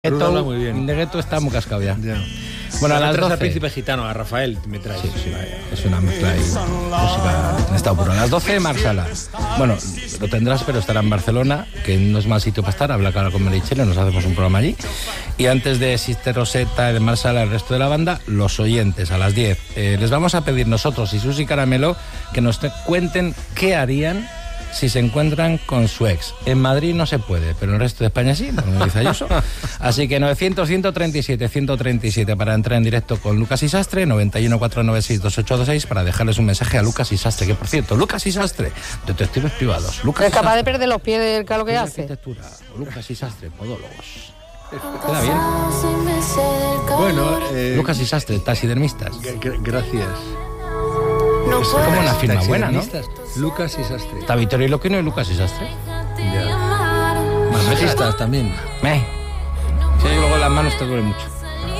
Muy bien. De Gueto está muy cascado ya. Bueno, a las 12. al príncipe gitano, a Rafael, me trae. Sí, es una mezcla ahí, música en estado puro. A las 12, Marsala. Bueno, lo tendrás, pero estará en Barcelona, que no es mal sitio para estar. Habla ahora con Meritxell, nos hacemos un programa allí. Y antes de Sister Rosetta y de Marsala, el resto de la banda, los oyentes, a las 10. Les vamos a pedir nosotros y Susi Caramelo que nos cuenten qué harían si se encuentran con su ex. En Madrid no se puede, pero en el resto de España sí, como dice Ayuso. Así que 900-137-137 para entrar en directo con Lucas y Sastre, 91-496-2826 para dejarles un mensaje a Lucas y Sastre, que por cierto, Lucas y Sastre, detectives privados. Lucas es capaz de perder los pies del lo que hace. Arquitectura, Lucas y Sastre, podólogos. ¿Queda bien? Bueno, Lucas y Sastre, taxidermistas. Gracias. Es como una firma buena, ¿no? Lucas y Sastre. Está Vittorio Loquino y Lucas y Sastre. Ya. Masajistas también. Sí, luego las manos te duelen mucho.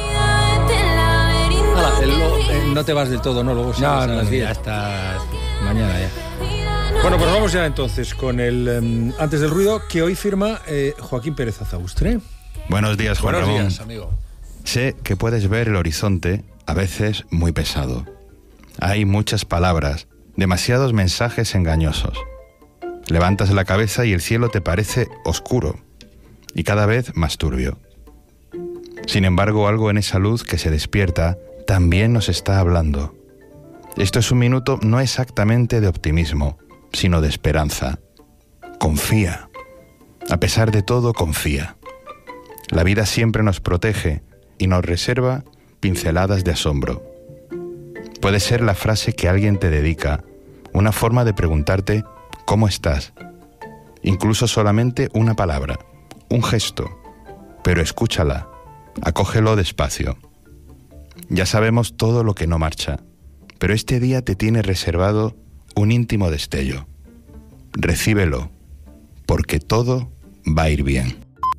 No te vas del todo, ¿no? Luego No, a las 10. Ya hasta mañana ya. Bueno, pues vamos ya entonces con el Antes del Ruido, que hoy firma Joaquín Pérez Azaustre. Buenos días, Juan Ramón. Buenos días, amigo. Sé que puedes ver el horizonte a veces muy pesado. Hay muchas palabras, demasiados mensajes engañosos. Levantas la cabeza y el cielo te parece oscuro y cada vez más turbio. Sin embargo, algo en esa luz que se despierta también nos está hablando. Esto es un minuto no exactamente de optimismo, sino de esperanza. Confía. A pesar de todo, confía. La vida siempre nos protege y nos reserva pinceladas de asombro. Puede ser la frase que alguien te dedica, una forma de preguntarte ¿cómo estás? Incluso solamente una palabra, un gesto, pero escúchala, acógelo despacio. Ya sabemos todo lo que no marcha, pero este día te tiene reservado un íntimo destello. Recíbelo, porque todo va a ir bien.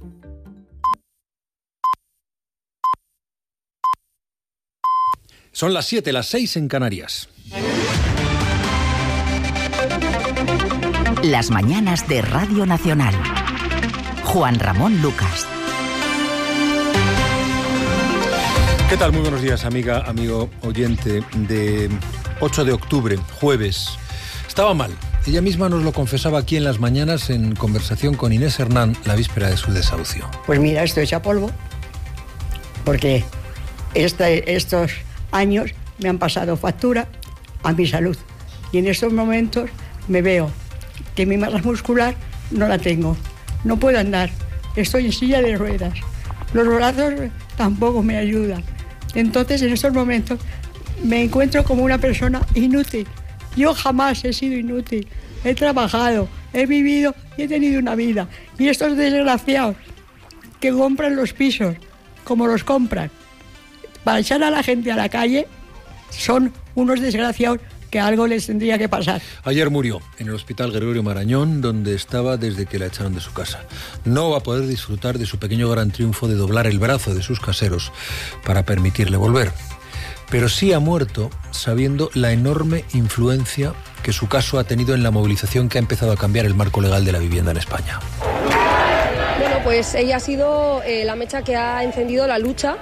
Son las 7, las 6 en Canarias. Las mañanas de Radio Nacional. Juan Ramón Lucas. ¿Qué tal? Muy buenos días, amiga, amigo oyente de 8 de octubre, jueves. Estaba mal. Ella misma nos lo confesaba aquí en las mañanas en conversación con Inés Hernán la víspera de su desahucio. Pues mira, estoy hecha polvo, porque estos años me han pasado factura a mi salud. Y en estos momentos me veo que mi masa muscular no la tengo. No puedo andar. Estoy en silla de ruedas. Los brazos tampoco me ayudan. Entonces, en estos momentos me encuentro como una persona inútil. Yo jamás he sido inútil. He trabajado, he vivido y he tenido una vida. Y estos desgraciados que compran los pisos como los compran para echar a la gente a la calle, son unos desgraciados que algo les tendría que pasar. Ayer murió en el Hospital Gregorio Marañón, donde estaba desde que la echaron de su casa. No va a poder disfrutar de su pequeño gran triunfo de doblar el brazo de sus caseros para permitirle volver. Pero sí ha muerto sabiendo la enorme influencia que su caso ha tenido en la movilización que ha empezado a cambiar el marco legal de la vivienda en España. Bueno, pues ella ha sido la mecha que ha encendido la lucha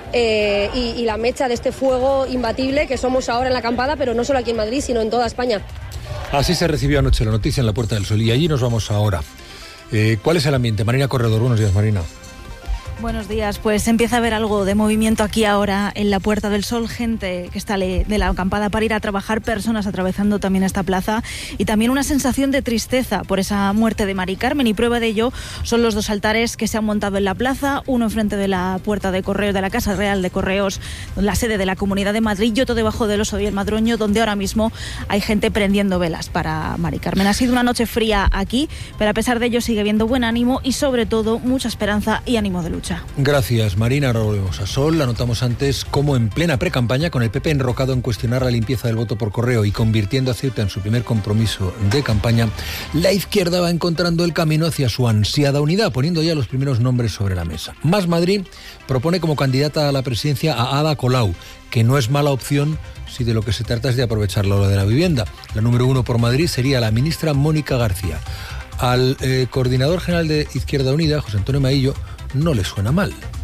y la mecha de este fuego imbatible que somos ahora en la acampada, pero no solo aquí en Madrid, sino en toda España. Así se recibió anoche la noticia en la Puerta del Sol y allí nos vamos ahora. ¿Cuál es el ambiente? Marina Corredor, buenos días, Marina. Buenos días, pues empieza a haber algo de movimiento aquí ahora en la Puerta del Sol, gente que está de la acampada para ir a trabajar, personas atravesando también esta plaza y también una sensación de tristeza por esa muerte de Mari Carmen, y prueba de ello son los dos altares que se han montado en la plaza, uno enfrente de la Puerta de Correos, de la Casa Real de Correos, la sede de la Comunidad de Madrid, y otro debajo del Oso y el Madroño, donde ahora mismo hay gente prendiendo velas para Mari Carmen. Ha sido una noche fría aquí, pero a pesar de ello sigue habiendo buen ánimo y sobre todo mucha esperanza y ánimo de lucha. Gracias, Marina. Ahora volvemos a Sol. La notamos antes como en plena precampaña, con el PP enrocado en cuestionar la limpieza del voto por correo y convirtiendo a Ceuta en su primer compromiso de campaña, la izquierda va encontrando el camino hacia su ansiada unidad, poniendo ya los primeros nombres sobre la mesa. Más Madrid propone como candidata a la presidencia a Ada Colau, que no es mala opción si de lo que se trata es de aprovechar la ola de la vivienda. La número 1 por Madrid sería la ministra Mónica García. Al coordinador general de Izquierda Unida, José Antonio Maillo, no le suena mal.